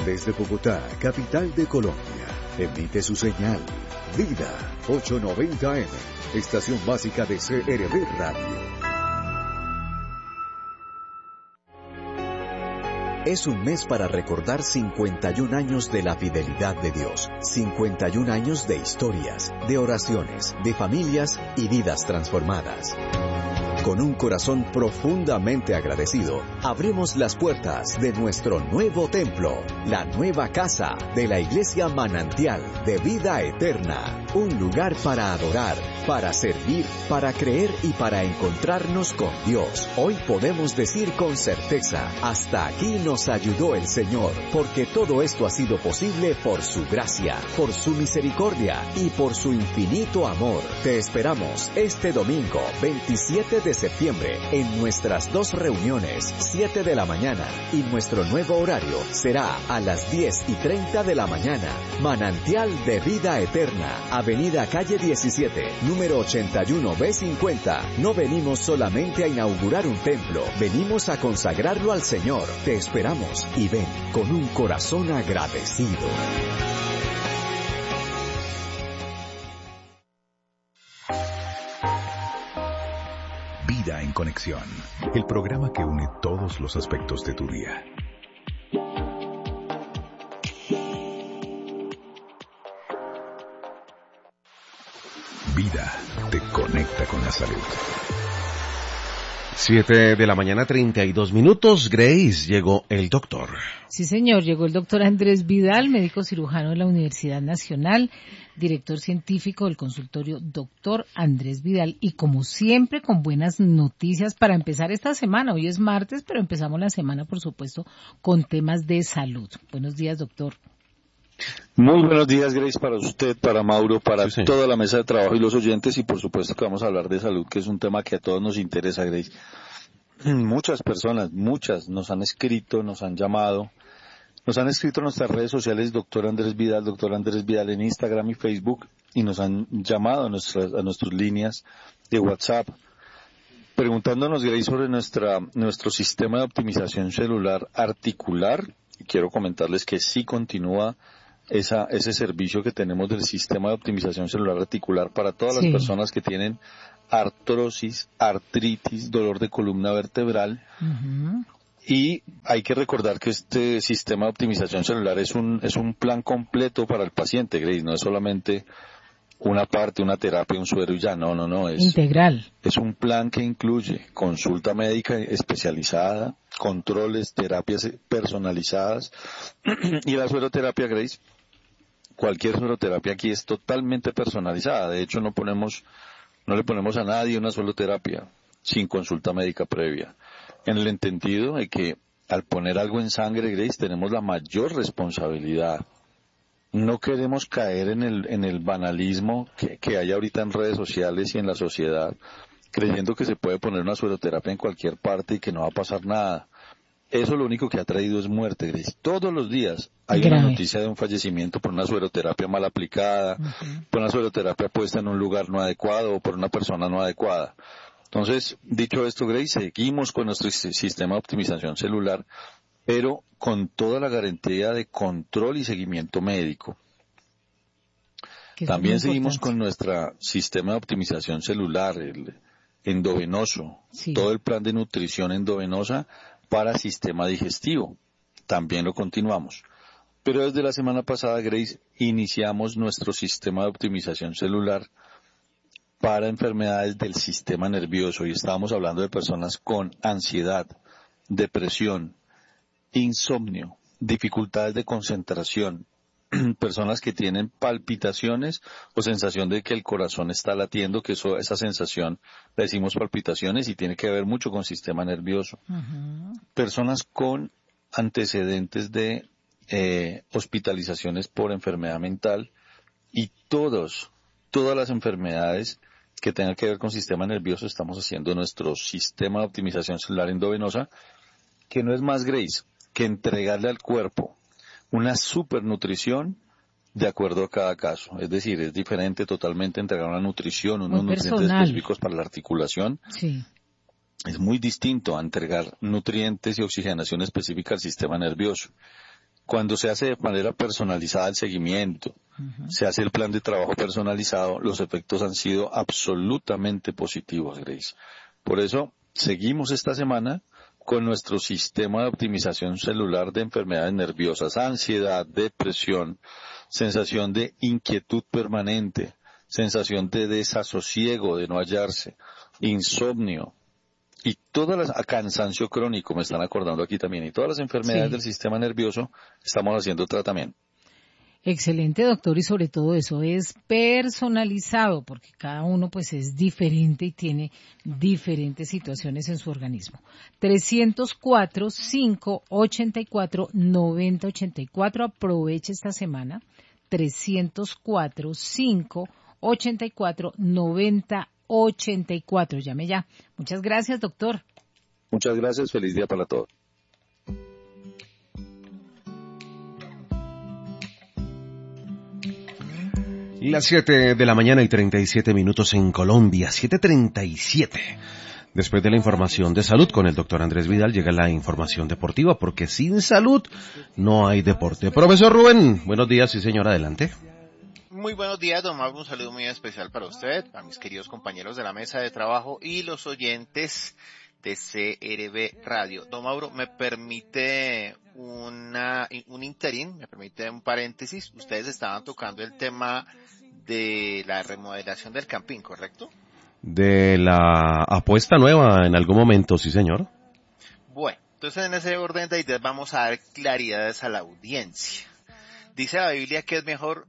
Desde Bogotá, capital de Colombia, emite su señal Vida 890M, estación básica de CRB Radio. Es un mes para recordar 51 años de la fidelidad de Dios, 51 años de historias, de oraciones, de familias y vidas transformadas. Con un corazón profundamente agradecido, abrimos las puertas de nuestro nuevo templo, la nueva casa de la Iglesia Manantial de Vida Eterna. Un lugar para adorar, para servir, para creer y para encontrarnos con Dios. Hoy podemos decir con certeza, hasta aquí nos ayudó el Señor, porque todo esto ha sido posible por su gracia, por su misericordia y por su infinito amor. Te esperamos este domingo, 27 de septiembre, en nuestras dos reuniones, 7 de la mañana, y nuestro nuevo horario será a las 10:30 de la mañana. Manantial de Vida Eterna, Avenida Calle 17, número 81B50. No venimos solamente a inaugurar un templo, venimos a consagrarlo al Señor. Te esperamos y ven con un corazón agradecido. Vida en Conexión, el programa que une todos los aspectos de tu día. Vida te conecta con la salud. 7 de la mañana, 32 minutos. Grace, llegó el doctor. Sí, señor, llegó el doctor Andrés Vidal, médico cirujano de la Universidad Nacional, director científico del consultorio Doctor Andrés Vidal, y como siempre con buenas noticias para empezar esta semana. Hoy es martes, pero empezamos la semana, por supuesto, con temas de salud. Buenos días, doctor. Muy buenos días, Grace, para usted, para Mauro, para toda la mesa de trabajo y los oyentes, y por supuesto que vamos a hablar de salud, que es un tema que a todos nos interesa, Grace. Muchas personas, nos han escrito, nos han llamado, nos han escrito en nuestras redes sociales, doctor Andrés Vidal en Instagram y Facebook, y nos han llamado a nuestras líneas de WhatsApp, preguntándonos, Grace, sobre nuestro sistema de optimización celular articular. Y quiero comentarles que sí continúa ese servicio que tenemos del sistema de optimización celular articular para todas las personas que tienen artrosis, artritis, dolor de columna vertebral. Uh-huh. Y hay que recordar que este sistema de optimización celular es un plan completo para el paciente, Grace, no es solamente una parte, una terapia, un suero y ya, no, es integral. Es un plan que incluye consulta médica especializada, controles, terapias personalizadas y la sueroterapia, Grace. Cualquier sueroterapia aquí es totalmente personalizada. De hecho, no le ponemos a nadie una sueroterapia sin consulta médica previa. En el entendido de que al poner algo en sangre, Grace, tenemos la mayor responsabilidad. No queremos caer en el banalismo que hay ahorita en redes sociales y en la sociedad, creyendo que se puede poner una sueroterapia en cualquier parte y que no va a pasar nada. Eso lo único que ha traído es muerte, Grace. Todos los días hay una noticia de un fallecimiento por una sueroterapia mal aplicada, por una sueroterapia puesta en un lugar no adecuado o por una persona no adecuada. Entonces, dicho esto, Grace, seguimos con nuestro sistema de optimización celular, pero con toda la garantía de control y seguimiento médico. También seguimos con nuestro sistema de optimización celular, el endovenoso, todo el plan de nutrición endovenosa para sistema digestivo. También lo continuamos. Pero desde la semana pasada, Grace, iniciamos nuestro sistema de optimización celular para enfermedades del sistema nervioso, y estábamos hablando de personas con ansiedad, depresión, insomnio, dificultades de concentración, personas que tienen palpitaciones o sensación de que el corazón está latiendo, que esa sensación le decimos palpitaciones y tiene que ver mucho con sistema nervioso. Uh-huh. Personas con antecedentes de hospitalizaciones por enfermedad mental y todas las enfermedades que tengan que ver con sistema nervioso. Estamos haciendo nuestro sistema de optimización celular endovenosa, que no es más, Grace, que entregarle al cuerpo una supernutrición de acuerdo a cada caso. Es decir, es diferente totalmente entregar una nutrición, unos nutrientes específicos para la articulación. Sí. Es muy distinto a entregar nutrientes y oxigenación específica al sistema nervioso. Cuando se hace de manera personalizada el seguimiento, se hace el plan de trabajo personalizado, los efectos han sido absolutamente positivos, Grace. Por eso, seguimos esta semana con nuestro sistema de optimización celular de enfermedades nerviosas, ansiedad, depresión, sensación de inquietud permanente, sensación de desasosiego, de no hallarse, insomnio, y todas las, cansancio crónico, me están acordando aquí también, y todas las enfermedades del sistema nervioso, estamos haciendo tratamiento. Excelente, doctor, y sobre todo eso es personalizado, porque cada uno pues es diferente y tiene diferentes situaciones en su organismo. 304-584-9084, aproveche esta semana, 304-584-9084, llame ya. Muchas gracias, doctor. Muchas gracias, feliz día para todos. Las 7 de la mañana y 37 minutos en Colombia, 7:37. Después de la información de salud con el doctor Andrés Vidal llega la información deportiva, porque sin salud no hay deporte. Profesor Rubén, buenos días, sí señor, adelante. Muy buenos días, don Mauro, un saludo muy especial para usted, a mis queridos compañeros de la mesa de trabajo y los oyentes de CRB Radio. Don Mauro, me permite un interín, me permite un paréntesis. Ustedes estaban tocando el tema de la remodelación del Campín, ¿correcto? De la apuesta nueva en algún momento, sí señor. Bueno, entonces en ese orden de ideas vamos a dar claridades a la audiencia. Dice la Biblia que es mejor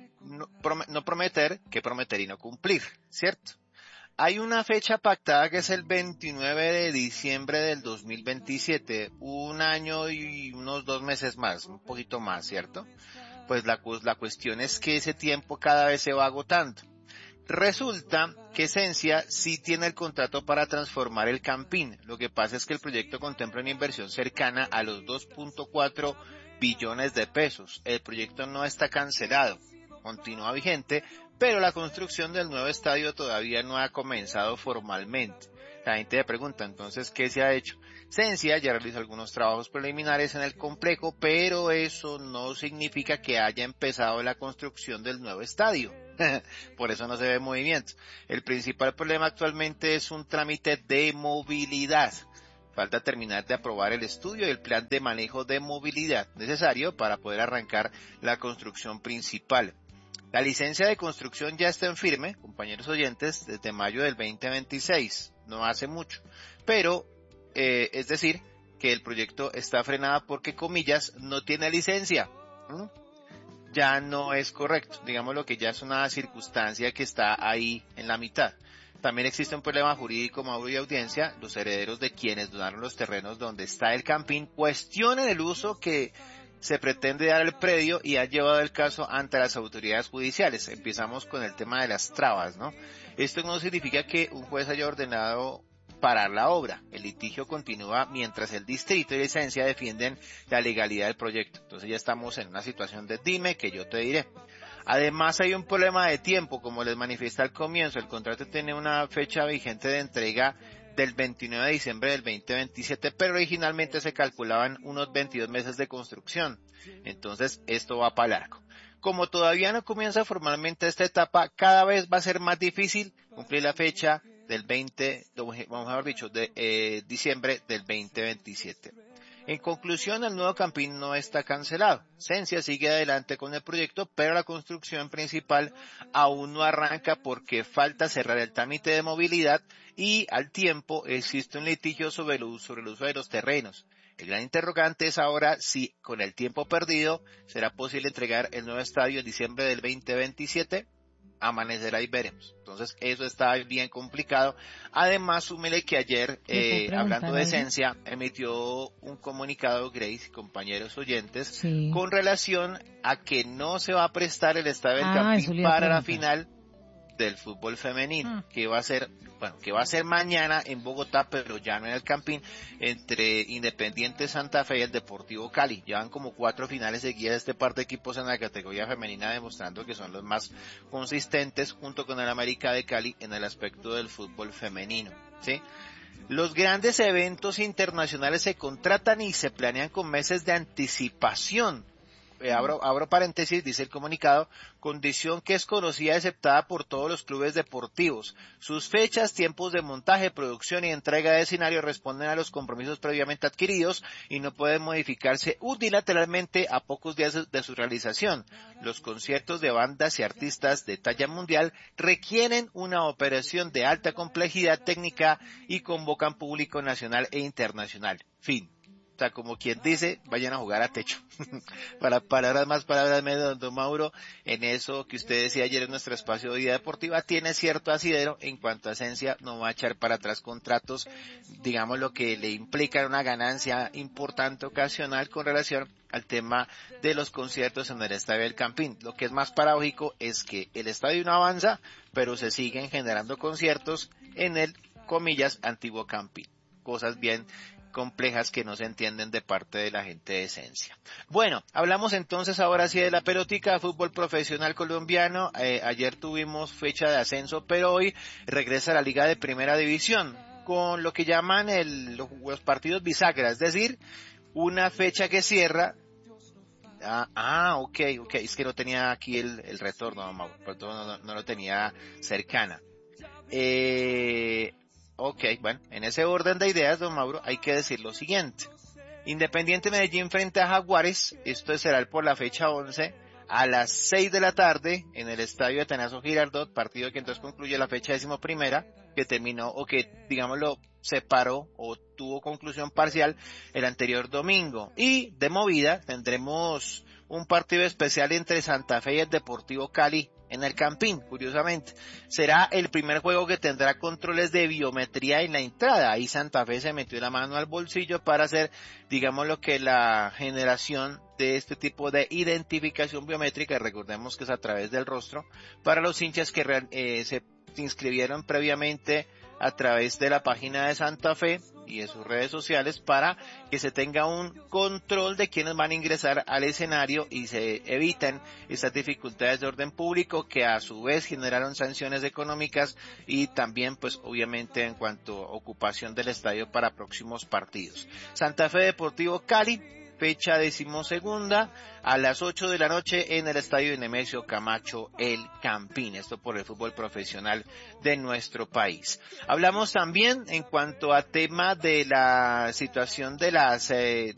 no prometer que prometer y no cumplir, ¿cierto? Hay una fecha pactada que es el 29 de diciembre del 2027, un año y unos 2 meses más, un poquito más, ¿cierto? Pues la cuestión es que ese tiempo cada vez se va agotando. Resulta que Esencia sí tiene el contrato para transformar el Campín. Lo que pasa es que el proyecto contempla una inversión cercana a los 2.4 billones de pesos. El proyecto no está cancelado, continúa vigente, pero la construcción del nuevo estadio todavía no ha comenzado formalmente. La gente le pregunta, entonces, ¿qué se ha hecho? Esencia ya realizó algunos trabajos preliminares en el complejo, pero eso no significa que haya empezado la construcción del nuevo estadio. Por eso no se ve movimiento. El principal problema actualmente es un trámite de movilidad. Falta terminar de aprobar el estudio y el plan de manejo de movilidad necesario para poder arrancar la construcción principal. La licencia de construcción ya está en firme, compañeros oyentes, desde mayo del 2026, no hace mucho, pero es decir, que el proyecto está frenado porque, comillas, no tiene licencia. Ya no es correcto, digámoslo que ya es una circunstancia que está ahí en la mitad. También existe un problema jurídico, Mauro y audiencia. Los herederos de quienes donaron los terrenos donde está el Campín cuestionan el uso que se pretende dar al predio y ha llevado el caso ante las autoridades judiciales. Empezamos con el tema de las trabas, ¿no? Esto no significa que un juez haya ordenado parar la obra. El litigio continúa mientras el distrito y la Esencia defienden la legalidad del proyecto. Entonces ya estamos en una situación de dime que yo te diré. Además hay un problema de tiempo, como les manifiesta al comienzo. El contrato tiene una fecha vigente de entrega del 29 de diciembre del 2027, pero originalmente se calculaban unos 22 meses de construcción. Entonces esto va para largo. Como todavía no comienza formalmente esta etapa, cada vez va a ser más difícil cumplir la fecha del diciembre del 2027. En conclusión, el nuevo Campín no está cancelado. Esencia sigue adelante con el proyecto, pero la construcción principal aún no arranca porque falta cerrar el trámite de movilidad y al tiempo existe un litigio sobre el uso de los terrenos. El gran interrogante es ahora si con el tiempo perdido será posible entregar el nuevo estadio en diciembre del 2027. Amanecerá y veremos. Entonces eso está bien complicado. Además, súmele que ayer, hablando de Esencia, emitió un comunicado, Grace, compañeros oyentes, sí, con relación a que no se va a prestar el estadio del Campín para la final del fútbol femenino, que va a ser mañana en Bogotá, pero ya no en el Campín, entre Independiente Santa Fe y el Deportivo Cali. Llevan como 4 finales seguidas de este par de equipos en la categoría femenina, demostrando que son los más consistentes junto con el América de Cali en el aspecto del fútbol femenino, ¿sí? Los grandes eventos internacionales se contratan y se planean con meses de anticipación. abro paréntesis, dice el comunicado, condición que es conocida y aceptada por todos los clubes deportivos. Sus fechas, tiempos de montaje, producción y entrega de escenario responden a los compromisos previamente adquiridos y no pueden modificarse unilateralmente a pocos días de su realización. Los conciertos de bandas y artistas de talla mundial requieren una operación de alta complejidad técnica y convocan público nacional e internacional. Fin. O sea, como quien dice, vayan a jugar a techo. Para palabras más, palabras menos, don Mauro, en eso que usted decía ayer en nuestro espacio de Vida Deportiva, tiene cierto asidero en cuanto a esencia, no va a echar para atrás contratos, digamos, lo que le implica una ganancia importante ocasional con relación al tema de los conciertos en el Estadio del Campín. Lo que es más paradójico es que el estadio no avanza, pero se siguen generando conciertos en el, comillas, antiguo Campín. Cosas bien complejas que no se entienden de parte de la gente de esencia. Bueno, hablamos entonces ahora sí de la pelotica de fútbol profesional colombiano. Ayer tuvimos fecha de ascenso, pero hoy regresa a la Liga de Primera División con lo que llaman los partidos bisagra, es decir, una fecha que cierra. Ok, es que no tenía aquí el retorno, no lo tenía cercana. Ok, bueno, en ese orden de ideas, don Mauro, hay que decir lo siguiente. Independiente Medellín frente a Jaguares, esto será por la fecha 11, a las 6 de la tarde, en el estadio Atanasio Girardot, partido que entonces concluye la fecha 11ª, que terminó, o que, digámoslo, separó o tuvo conclusión parcial el anterior domingo. Y de movida tendremos un partido especial entre Santa Fe y el Deportivo Cali en el Campín, curiosamente. Será el primer juego que tendrá controles de biometría en la entrada. Ahí Santa Fe se metió la mano al bolsillo para hacer, digamos, lo que la generación de este tipo de identificación biométrica, recordemos que es a través del rostro, para los hinchas que se inscribieron previamente a través de la página de Santa Fe y de sus redes sociales, para que se tenga un control de quienes van a ingresar al escenario y se evitan estas dificultades de orden público que a su vez generaron sanciones económicas y también pues obviamente en cuanto a ocupación del estadio para próximos partidos. Santa Fe Deportivo Cali, fecha 12ª, a las 8 de la noche en el estadio Nemesio Camacho, el Campín. Esto por el fútbol profesional de nuestro país. Hablamos también en cuanto a tema de la situación de las,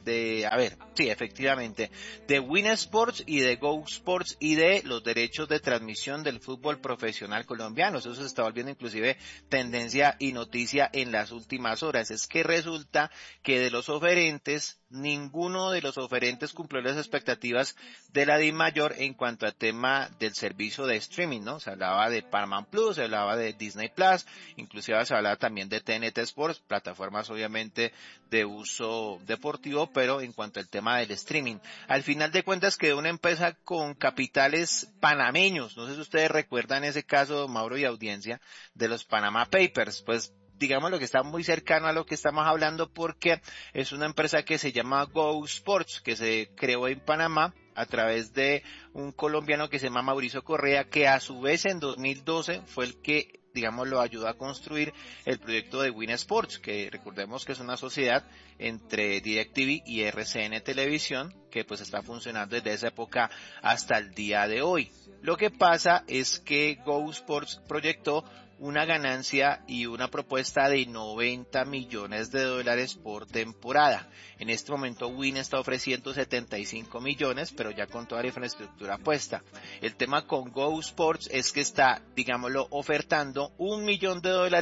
efectivamente, de Win Sports y de Go Sports y de los derechos de transmisión del fútbol profesional colombiano. Eso se está volviendo inclusive tendencia y noticia en las últimas horas. Es que resulta que de los oferentes, ninguno de los oferentes cumplió las expectativas de la DIMAYOR en cuanto al tema del servicio de streaming, ¿no? Se hablaba de Paramount Plus, se hablaba de Disney Plus, inclusive se hablaba también de TNT Sports, plataformas obviamente de uso deportivo, pero en cuanto al tema del streaming. Al final de cuentas quedó una empresa con capitales panameños. No sé si ustedes recuerdan ese caso, Mauro y audiencia, de los Panama Papers. Pues digamos lo que está muy cercano a lo que estamos hablando, porque es una empresa que se llama Go Sports, que se creó en Panamá a través de un colombiano que se llama Mauricio Correa, que a su vez en 2012 fue el que, digamos, lo ayudó a construir el proyecto de Win Sports, que recordemos que es una sociedad entre DirecTV y RCN Televisión, que pues está funcionando desde esa época hasta el día de hoy. Lo que pasa es que Go Sports proyectó una ganancia y una propuesta de $90 millones por temporada. En este momento Win está ofreciendo 75 millones, pero ya con toda la infraestructura puesta. El tema con Go Sports es que está, digámoslo, ofertando $1 millón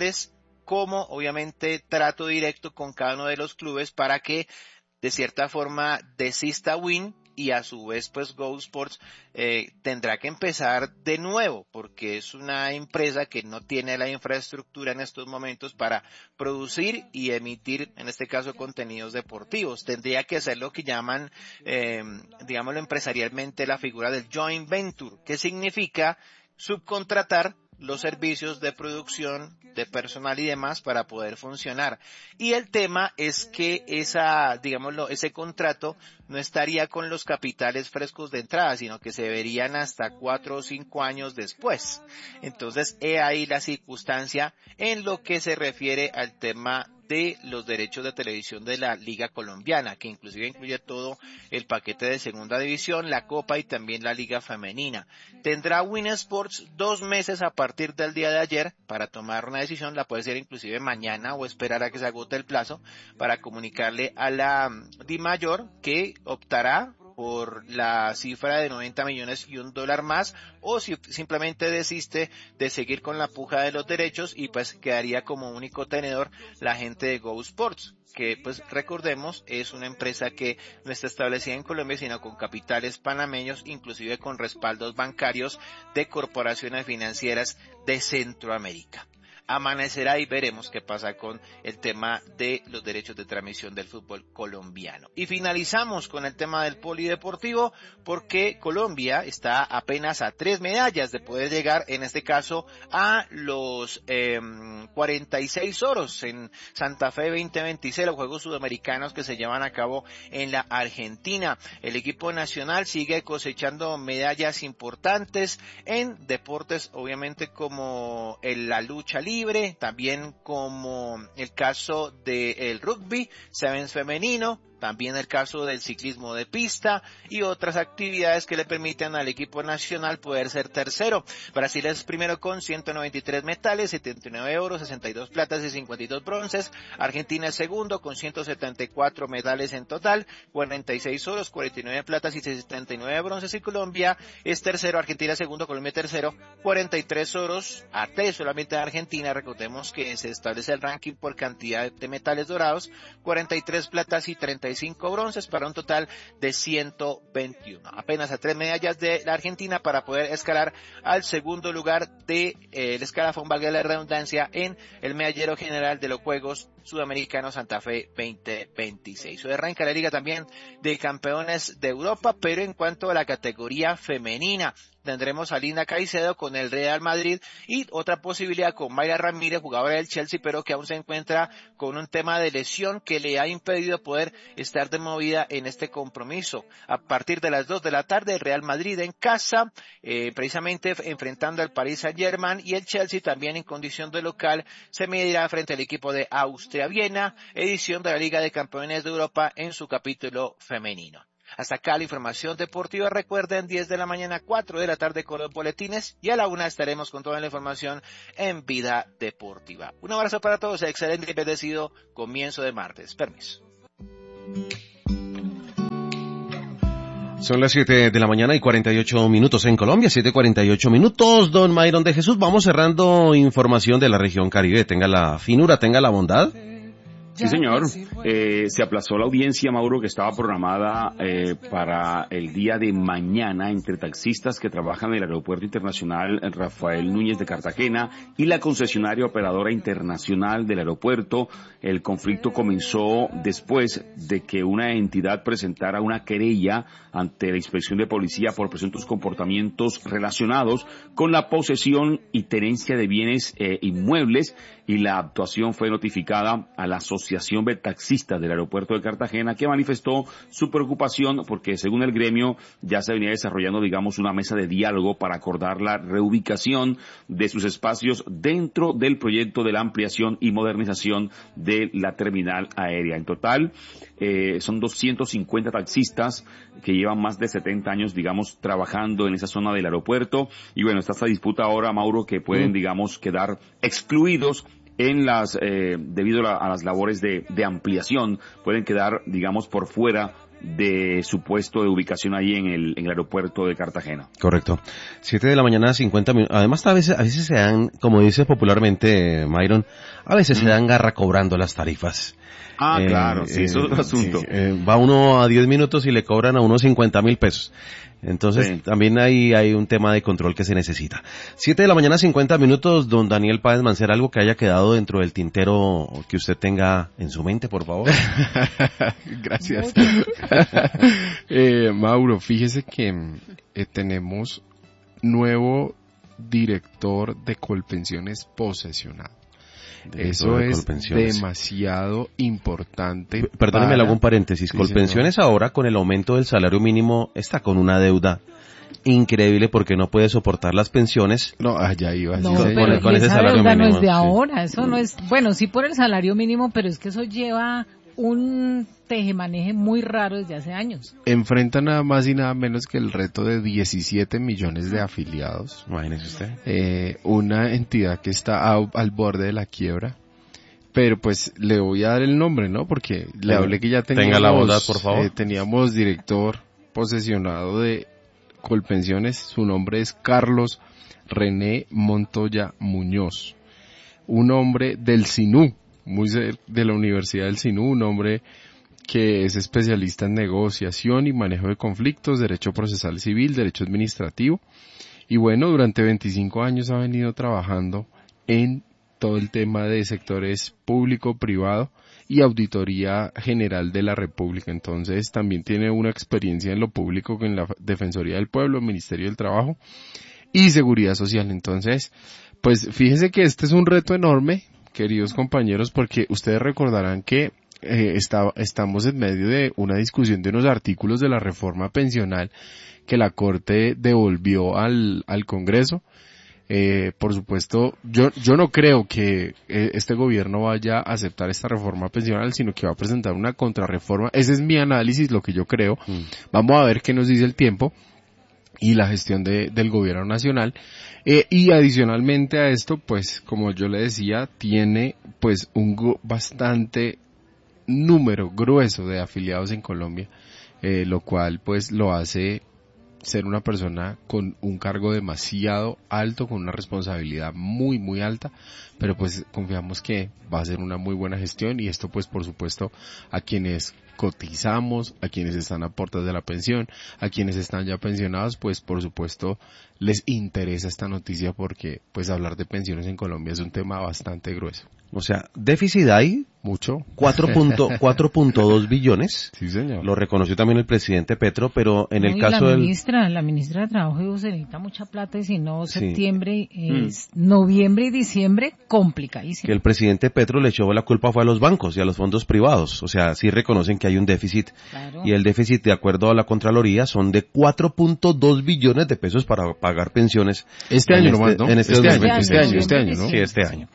como obviamente trato directo con cada uno de los clubes para que de cierta forma desista Win, y a su vez pues Go Sports tendrá que empezar de nuevo, porque es una empresa que no tiene la infraestructura en estos momentos para producir y emitir, en este caso, contenidos deportivos. Tendría que hacer lo que llaman, digámoslo empresarialmente, la figura del joint venture, que significa subcontratar los servicios de producción, de personal y demás para poder funcionar. Y el tema es que ese contrato no estaría con los capitales frescos de entrada, sino que se verían hasta 4 o 5 años después. Entonces, he ahí la circunstancia en lo que se refiere al tema de los derechos de televisión de la Liga Colombiana, que inclusive incluye todo el paquete de segunda división, la Copa y también la Liga Femenina. Tendrá Win Sports 2 meses a partir del día de ayer para tomar una decisión, la puede ser inclusive mañana o esperar a que se agote el plazo para comunicarle a la DIMAYOR que optará por la cifra de 90 millones y $1 más, o si simplemente desiste de seguir con la puja de los derechos y pues quedaría como único tenedor la gente de Go Sports, que pues recordemos es una empresa que no está establecida en Colombia sino con capitales panameños, inclusive con respaldos bancarios de corporaciones financieras de Centroamérica. Amanecerá y veremos qué pasa con el tema de los derechos de transmisión del fútbol colombiano. Y finalizamos con el tema del polideportivo porque Colombia está apenas a 3 medallas de poder llegar, en este caso, a los 46 oros en Santa Fe 2026, los Juegos Sudamericanos que se llevan a cabo en la Argentina. El equipo nacional sigue cosechando medallas importantes en deportes, obviamente, como la lucha libre, también como el caso del rugby, sevens femenino, también el caso del ciclismo de pista y otras actividades que le permiten al equipo nacional poder ser tercero. Brasil es primero con 193 metales, 79 oros, 62 platas y 52 bronces. Argentina es segundo con 174 medales en total, 46 oros, 49 platas y 79 bronces. Y Colombia es tercero, Argentina segundo, Colombia tercero, 43 oros a 3 solamente de Argentina. Recordemos que se establece el ranking por cantidad de metales dorados, 43 platas y 35 bronces para un total de 121. Apenas a 3 medallas de la Argentina para poder escalar al segundo lugar de el escalafón, valga la redundancia, en el medallero general de los Juegos Sudamericanos Santa Fe 2026. Hoy arranca la Liga también de Campeones de Europa, pero en cuanto a la categoría femenina, tendremos a Linda Caicedo con el Real Madrid y otra posibilidad con Mayra Ramírez, jugadora del Chelsea, pero que aún se encuentra con un tema de lesión que le ha impedido poder estar de movida en este compromiso. A partir de las 2 de la tarde, el Real Madrid en casa, precisamente enfrentando al Paris Saint-Germain, y el Chelsea también en condición de local se medirá frente al equipo de Austria-Viena, edición de la Liga de Campeones de Europa en su capítulo femenino. Hasta acá la información deportiva. Recuerden, 10 de la mañana, 4 de la tarde con los boletines, y a la 1 estaremos con toda la información en Vida Deportiva. Un abrazo para todos, excelente y bendecido comienzo de martes. Permiso. Son las 7 de la mañana y 48 minutos en Colombia, 7:48 minutos. Don Mayron de Jesús, vamos cerrando información de la región Caribe. Tenga la finura, tenga la bondad. Sí, señor. Se aplazó la audiencia, Mauro, que estaba programada para el día de mañana entre taxistas que trabajan en el Aeropuerto Internacional Rafael Núñez de Cartagena y la concesionaria operadora internacional del aeropuerto. El conflicto comenzó después de que una entidad presentara una querella ante la Inspección de Policía por presuntos comportamientos relacionados con la posesión y tenencia de bienes inmuebles, y la actuación fue notificada a la Asociación de Taxistas del Aeropuerto de Cartagena, que manifestó su preocupación porque, según el gremio, ya se venía desarrollando, digamos, una mesa de diálogo para acordar la reubicación de sus espacios dentro del proyecto de la ampliación y modernización de la terminal aérea. En total, son 250 taxistas que llevan más de 70 años, digamos, trabajando en esa zona del aeropuerto, y bueno, está esta disputa ahora, Mauro, que pueden, digamos, quedar excluidos en las, debido a las labores de ampliación, pueden quedar, digamos, por fuera de su puesto de ubicación ahí en el aeropuerto de Cartagena. Correcto. 7 de la mañana, 50 minutos. Además, a veces se dan, como dice popularmente Mayron, a veces se dan garra cobrando las tarifas. Claro, sí, eso es otro asunto. Va uno a 10 minutos y le cobran a uno 50,000 pesos. Entonces, sí, también hay un tema de control que se necesita. 7 de la mañana, 50 minutos, don Daniel Páez Mancera, algo que haya quedado dentro del tintero que usted tenga en su mente, por favor. Gracias. Mauro, fíjese que tenemos nuevo director de Colpensiones posesionado. Eso es demasiado importante. Perdóneme, le hago un paréntesis. Sí, Colpensiones señor. Ahora, con el aumento del salario mínimo, está con una deuda increíble porque no puede soportar las pensiones. No, allá iba. No, pero con ese salario mínimo. No es de ahora, eso no es, bueno, sí por el salario mínimo, pero es que eso lleva un tejemaneje muy raro desde hace años. Enfrenta nada más y nada menos que el reto de 17 millones de afiliados. Imagínese usted. Una entidad que está al borde de la quiebra. Pero pues le voy a dar el nombre, ¿no? Porque le hablé que ya teníamos... Tenga la bondad, por favor. Teníamos director posesionado de Colpensiones. Su nombre es Carlos René Montoya Muñoz. Un hombre del SINU, de la Universidad del SINU, un hombre que es especialista en negociación y manejo de conflictos, derecho procesal civil, derecho administrativo. Y bueno, durante 25 años ha venido trabajando en todo el tema de sectores público, privado y auditoría general de la República. Entonces también tiene una experiencia en lo público en la Defensoría del Pueblo, Ministerio del Trabajo y Seguridad Social. Entonces, pues fíjese que este es un reto enorme, queridos compañeros, porque ustedes recordarán que estamos en medio de una discusión de unos artículos de la reforma pensional que la Corte devolvió al Congreso. Por supuesto, yo no creo que este gobierno vaya a aceptar esta reforma pensional, sino que va a presentar una contrarreforma. Ese es mi análisis, lo que yo creo. Vamos a ver qué nos dice el tiempo y la gestión del gobierno nacional. Y adicionalmente a esto, pues, como yo le decía, tiene pues un bastante número grueso de afiliados en Colombia, lo cual pues lo hace ser una persona con un cargo demasiado alto, con una responsabilidad muy, muy alta, pero pues confiamos que va a ser una muy buena gestión y esto pues por supuesto a quienes cotizamos, a quienes están a puertas de la pensión, a quienes están ya pensionados, pues por supuesto les interesa esta noticia porque pues hablar de pensiones en Colombia es un tema bastante grueso. O sea, déficit hay mucho. 4.2 billones. Sí, señor. Lo reconoció también el presidente Petro, pero en el caso la ministra de Trabajo dijo se necesita mucha plata y si no septiembre, noviembre y diciembre complicadísimo. Que el presidente Petro le echó la culpa fue a los bancos y a los fondos privados. O sea, sí reconocen que hay un déficit. Claro. Y el déficit, de acuerdo a la Contraloría, son de 4.2 billones de pesos para pagar pensiones. Este año nomás, ¿no? Este año, ¿no? Sí, este año.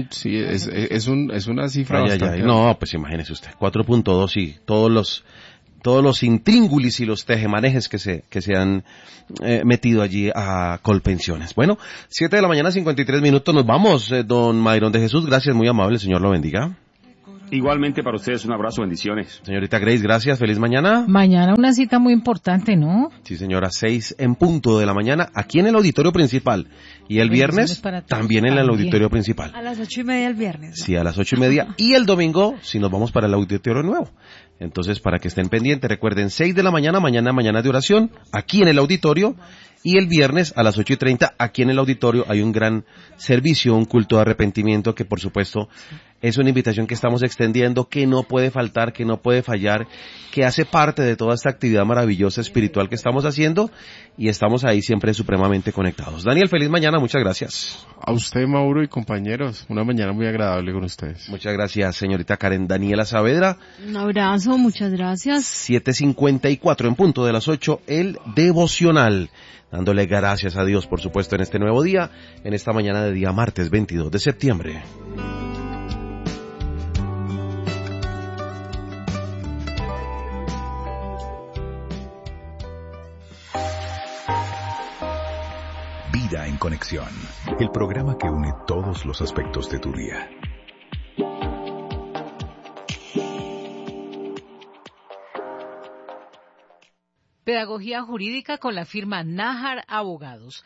Es una cifra bastante. No, pues imagínese usted, 4.2 sí, todos los intríngulis y los tejemanejes que se han metido allí a Colpensiones. Bueno, 7 de la mañana, 53 minutos, nos vamos, don Mayrón de Jesús, gracias, muy amable, Señor lo bendiga. Igualmente para ustedes, un abrazo, bendiciones. Señorita Grace, gracias, feliz mañana. Mañana una cita muy importante, ¿no? Sí, señora, 6 en punto de la mañana, aquí en el auditorio principal. Y el viernes, también en el auditorio principal. A las 8:30 el viernes, ¿no? Sí, a las 8:30. Y el domingo, si nos vamos para el auditorio nuevo. Entonces, para que estén pendientes, recuerden, 6 de la mañana, mañana de oración, aquí en el auditorio. Y el viernes a las 8:30, aquí en el auditorio, hay un gran servicio, un culto de arrepentimiento que, por supuesto, es una invitación que estamos extendiendo, que no puede faltar, que no puede fallar, que hace parte de toda esta actividad maravillosa espiritual que estamos haciendo y estamos ahí siempre supremamente conectados. Daniel, feliz mañana, muchas gracias. A usted, Mauro, y compañeros, una mañana muy agradable con ustedes. Muchas gracias, señorita Karen Daniela Saavedra. Un abrazo, muchas gracias. 7:54 en punto de las 8, el devocional. Dándole gracias a Dios, por supuesto, en este nuevo día, en esta mañana de día martes 22 de septiembre. Vida en Conexión, el programa que une todos los aspectos de tu día. Pedagogía jurídica con la firma Nájar Abogados,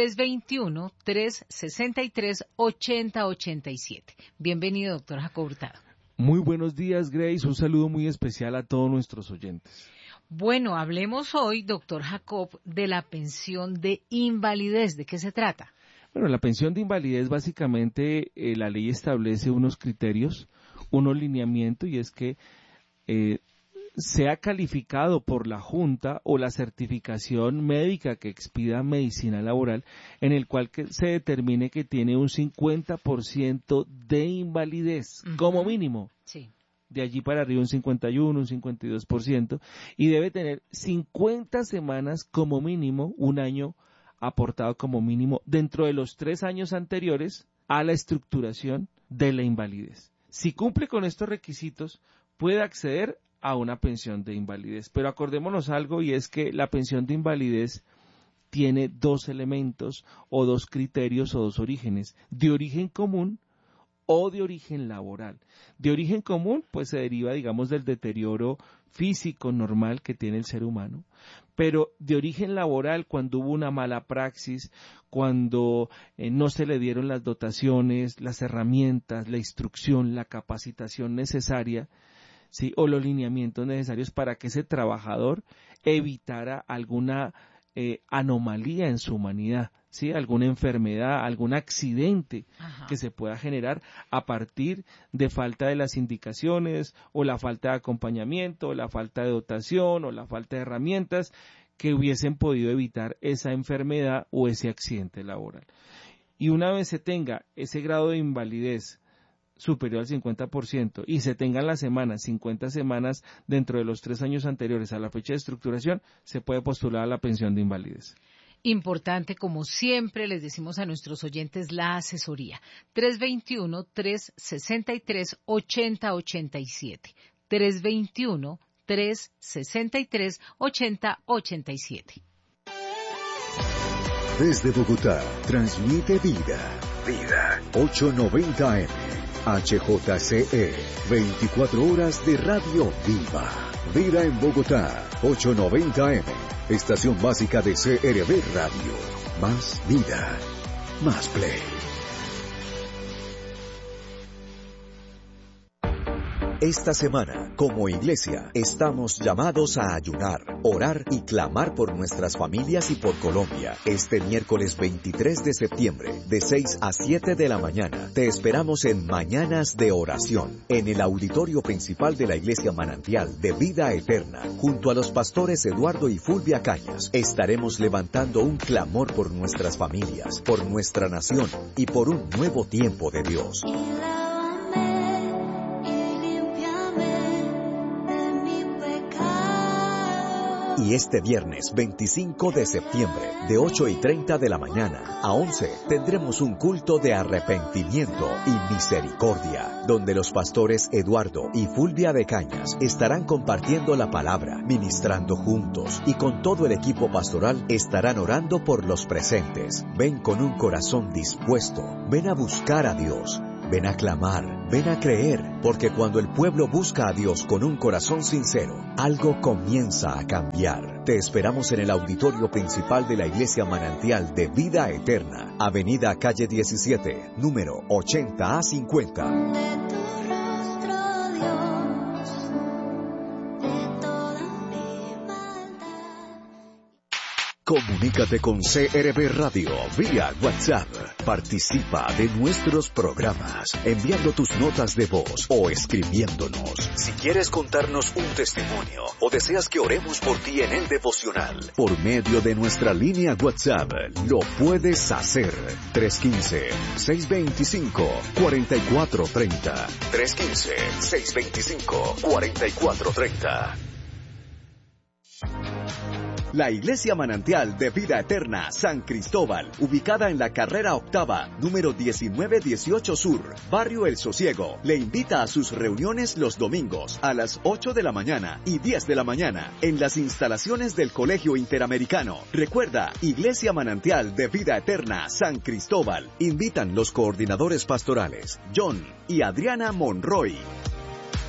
321-363-8087. Bienvenido, doctor Jacob Hurtado. Muy buenos días, Grace. Un saludo muy especial a todos nuestros oyentes. Bueno, hablemos hoy, doctor Jacob, de la pensión de invalidez. ¿De qué se trata? Bueno, la pensión de invalidez, básicamente, la ley establece unos criterios, unos lineamientos, y es que sea calificado por la Junta o la certificación médica que expida medicina laboral, en el cual se determine que tiene un 50% de invalidez, como mínimo. Sí. de allí para arriba un 51, un 52%, y debe tener 50 semanas como mínimo, un año aportado como mínimo, dentro de los 3 años anteriores a la estructuración de la invalidez. Si cumple con estos requisitos, puede acceder a una pensión de invalidez. Pero acordémonos algo, y es que la pensión de invalidez tiene 2 elementos o 2 criterios o 2 orígenes, de origen común o de origen laboral. De origen común, pues se deriva, digamos, del deterioro físico normal que tiene el ser humano, pero de origen laboral, cuando hubo una mala praxis, cuando no se le dieron las dotaciones, las herramientas, la instrucción, la capacitación necesaria, ¿sí?, o los lineamientos necesarios para que ese trabajador evitara alguna anomalía en su humanidad, ¿sí?, alguna enfermedad, algún accidente que se pueda generar a partir de falta de las indicaciones, o la falta de acompañamiento, o la falta de dotación, o la falta de herramientas que hubiesen podido evitar esa enfermedad o ese accidente laboral. Y una vez se tenga ese grado de invalidez superior al 50% y se tengan las semanas, 50 semanas dentro de los 3 años anteriores a la fecha de estructuración, se puede postular a la pensión de invalidez. Importante, como siempre les decimos a nuestros oyentes, la asesoría. 321-363-8087. 321-363-8087. Desde Bogotá, transmite Vida. 890 AM. HJCE, 24 horas de radio viva. Vida en Bogotá, 890 AM. Estación básica de CRB Radio. Más vida, más play. Esta semana, como iglesia, estamos llamados a ayunar, orar y clamar por nuestras familias y por Colombia. Este miércoles 23 de septiembre, de 6 a 7 de la mañana, te esperamos en Mañanas de Oración, en el auditorio principal de la Iglesia Manantial de Vida Eterna, junto a los pastores Eduardo y Fulvia Cañas. Estaremos levantando un clamor por nuestras familias, por nuestra nación y por un nuevo tiempo de Dios. Y este viernes 25 de septiembre, de 8:30 de la mañana a 11, tendremos un culto de arrepentimiento y misericordia, donde los pastores Eduardo y Fulvia de Cañas estarán compartiendo la palabra, ministrando juntos, y con todo el equipo pastoral estarán orando por los presentes. Ven con un corazón dispuesto, ven a buscar a Dios. Ven a clamar, ven a creer, porque cuando el pueblo busca a Dios con un corazón sincero, algo comienza a cambiar. Te esperamos en el auditorio principal de la Iglesia Manantial de Vida Eterna, Avenida Calle 17, número 80A50. Comunícate con CRB Radio vía WhatsApp. Participa de nuestros programas enviando tus notas de voz o escribiéndonos. Si quieres contarnos un testimonio o deseas que oremos por ti en el devocional, por medio de nuestra línea WhatsApp, lo puedes hacer. 315-625-4430. 315-625-4430. La Iglesia Manantial de Vida Eterna San Cristóbal, ubicada en la carrera octava, número 1918 Sur, Barrio El Sosiego, le invita a sus reuniones los domingos a las 8 de la mañana y 10 de la mañana en las instalaciones del Colegio Interamericano. Recuerda, Iglesia Manantial de Vida Eterna San Cristóbal. Invitan los coordinadores pastorales, John y Adriana Monroy.